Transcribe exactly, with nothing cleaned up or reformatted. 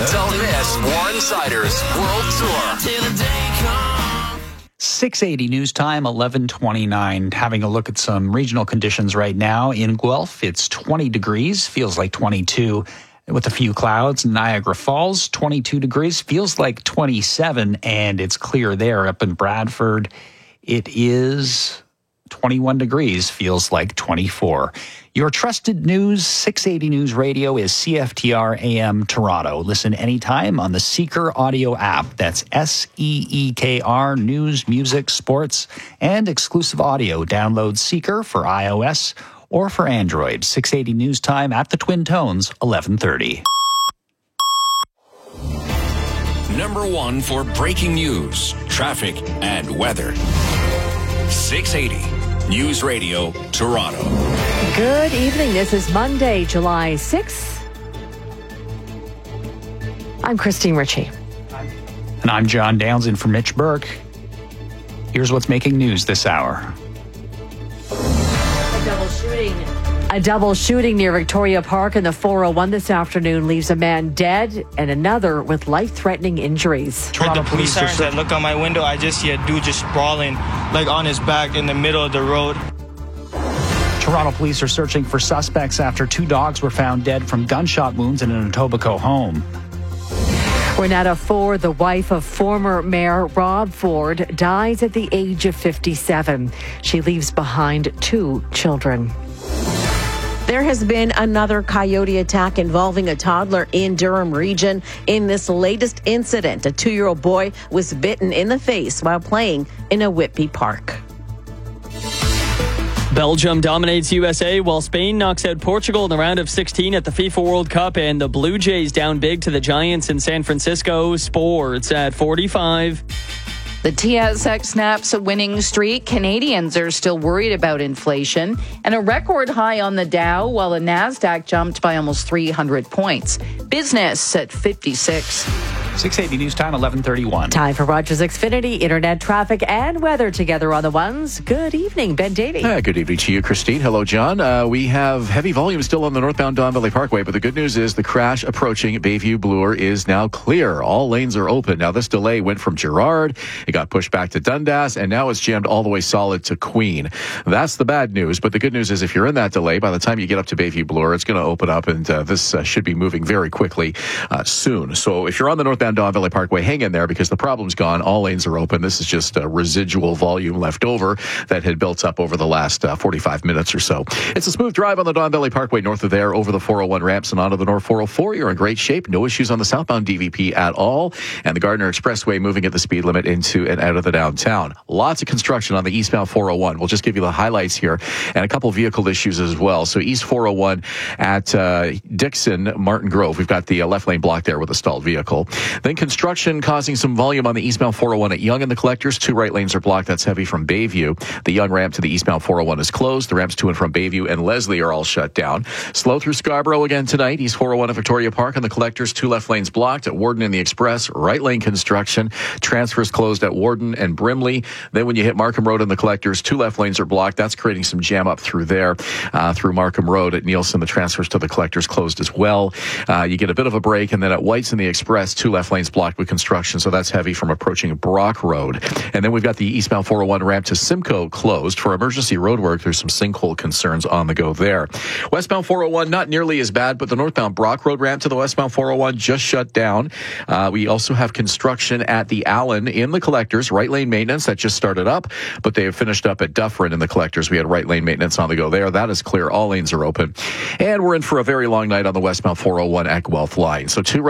Don't miss Warren Sider's World Tour. six eighty news time, eleven twenty-nine. Having a look at some regional conditions right now. In Guelph, it's twenty degrees, feels like twenty-two with a few clouds. Niagara Falls, twenty-two degrees, feels like twenty-seven, and it's clear there. Up in Bradford, it is twenty-one degrees, feels like twenty-four. Your trusted news, six eighty News Radio, is C F T R A M Toronto. Listen anytime on the Seeker audio app. That's S E E K R, news, music, sports, and exclusive audio. Download Seeker for iOS or for Android. six eighty News Time at the Twin Tones, eleven thirty. Number one for breaking news, traffic, and weather. six eighty News Radio, Toronto. Good evening. This is Monday, July sixth. I'm Christine Ritchie. And I'm John Downs in for Mitch Burke. Here's what's making news this hour. A double shooting. A double shooting near Victoria Park in the four oh one this afternoon leaves a man dead and another with life-threatening injuries. With the police sirens that look out my window, I just see a dude just sprawling, like on his back in the middle of the road. Toronto police are searching for suspects after two dogs were found dead from gunshot wounds in an Etobicoke home. Renata Ford, the wife of former Mayor Rob Ford, dies at the age of fifty-seven. She leaves behind two children. There has been another coyote attack involving a toddler in Durham region. In this latest incident, a two-year-old boy was bitten in the face while playing in a Whitby park. Belgium dominates U S A while Spain knocks out Portugal in the round of sixteen at the FIFA World Cup, and the Blue Jays down big to the Giants in San Francisco. Sports at forty-five. The T S X snaps a winning streak. Canadians are still worried about inflation, and a record high on the Dow, while the NASDAQ jumped by almost three hundred points. Business at fifty-six. six eighty News Time, eleven thirty-one. Time for Rogers Xfinity, internet traffic and weather together on the ones. Good evening, Ben Davey. Uh, good evening to you, Christine. Hello, John. Uh, we have heavy volume still on the northbound Don Valley Parkway, but the good news is the crash approaching Bayview Bloor is now clear. All lanes are open. Now, this delay went from Girard, it got pushed back to Dundas, and now it's jammed all the way solid to Queen. That's the bad news, but the good news is if you're in that delay, by the time you get up to Bayview Bloor, it's going to open up, and uh, this uh, should be moving very quickly uh, soon. So if you're on the northbound Don Valley Parkway, hang in there because the problem's gone. All lanes are open. This is just a residual volume left over that had built up over the last uh, forty-five minutes or so. It's a smooth drive on the Don Valley Parkway north of there, over the four oh one ramps and onto the North four oh four. You're in great shape. No issues on the southbound D V P at all. And the Gardner Expressway moving at the speed limit into and out of the downtown. Lots of construction on the eastbound four oh one. We'll just give you the highlights here and a couple vehicle issues as well. So East four oh one at uh, Dixon, Martin Grove. We've got the uh, left lane blocked there with a stalled vehicle. Then construction causing some volume on the eastbound four oh one at Yonge and the Collectors. Two right lanes are blocked. That's heavy from Bayview. The Yonge ramp to the eastbound four oh one is closed. The ramps to and from Bayview and Leslie are all shut down. Slow through Scarborough again tonight. East four oh one at Victoria Park and the Collectors. Two left lanes blocked at Warden and the Express. Right lane construction. Transfers closed at Warden and Brimley. Then when you hit Markham Road and the Collectors, two left lanes are blocked. That's creating some jam up through there, uh, through Markham Road at Nielsen. The transfers to the Collectors closed as well. Uh, you get a bit of a break, and then at White's and the Express, two left lanes blocked with construction, so that's heavy from approaching Brock Road. And then we've got the eastbound four oh one ramp to Simcoe closed for emergency road work. There's some sinkhole concerns on the go there. Westbound four oh one, not nearly as bad, but the northbound Brock Road ramp to the westbound four oh one just shut down. Uh, we also have construction at the Allen in the Collectors, right lane maintenance that just started up, but they have finished up at Dufferin in the Collectors. We had right lane maintenance on the go there. That is clear. All lanes are open. And we're in for a very long night on the westbound four oh one at Guelph line. So two